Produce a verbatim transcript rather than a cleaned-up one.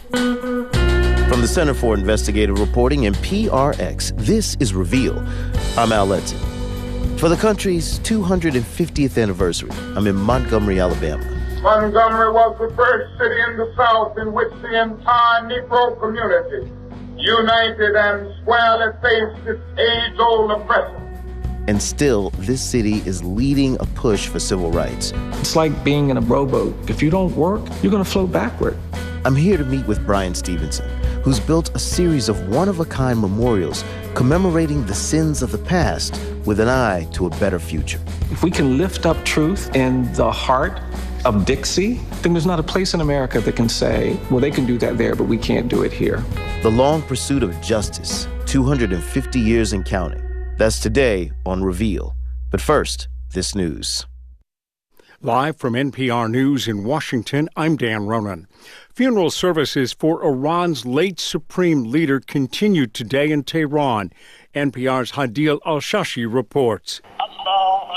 From the Center for Investigative Reporting and P R X, this is Reveal. I'm Al Letson. For the country's two hundred fiftieth anniversary, I'm in Montgomery, Alabama. Montgomery was the first city in the South in which the entire Negro community, united and squarely faced its age-old oppressor. And still, this city is leading a push for civil rights. It's like being in a rowboat. If you don't work, you're going to float backward. I'm here to meet with Bryan Stevenson, who's built a series of one-of-a-kind memorials commemorating the sins of the past with an eye to a better future. If we can lift up truth in the heart of Dixie, then there's not a place in America that can say, well, they can do that there, but we can't do it here. The long pursuit of justice, two hundred fifty years and counting. That's today on Reveal. But first, this news. Live from N P R News in Washington, I'm Dan Ronan. Funeral services for Iran's late supreme leader continued today in Tehran. N P R's Hadil Al-Shashi reports.